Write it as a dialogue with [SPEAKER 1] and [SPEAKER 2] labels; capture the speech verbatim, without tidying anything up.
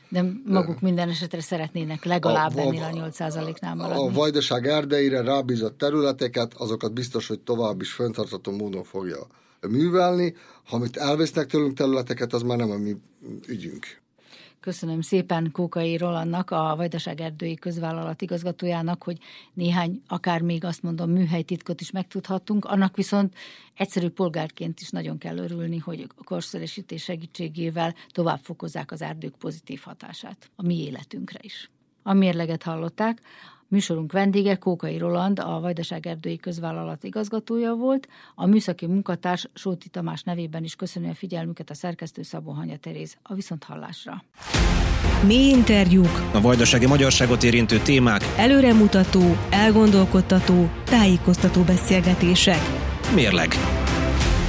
[SPEAKER 1] De maguk minden esetre szeretnének legalább a, ennél a nyolc százaléknál maradni.
[SPEAKER 2] A Vajdaság erdeire rábízott területeket, azokat biztos, hogy tovább is fenntartható módon fogja művelni. Ha amit elvesznek tőlünk területeket, az már nem a mi ügyünk.
[SPEAKER 1] Köszönöm szépen Kókai Rolandnak, a Vajdaság Erdői Közvállalat igazgatójának, hogy néhány, akár még azt mondom, műhelytitkot is megtudhattunk. Annak viszont egyszerű polgárként is nagyon kell örülni, hogy a korszerűsítés segítségével tovább fokozzák az erdők pozitív hatását a mi életünkre is. A mérleget hallották. Műsorunk vendége Kókai Roland, a Vajdaság Erdői Közvállalat igazgatója volt. A műszaki munkatárs Sóti Tamás nevében is köszönöm a figyelmüket a szerkesztő Szabó Hanya Teréz. A viszonthallásra.
[SPEAKER 3] Mély interjúk,
[SPEAKER 4] a vajdasági magyarságot érintő témák,
[SPEAKER 3] előremutató, elgondolkodtató, tájékoztató beszélgetések.
[SPEAKER 4] Mérleg.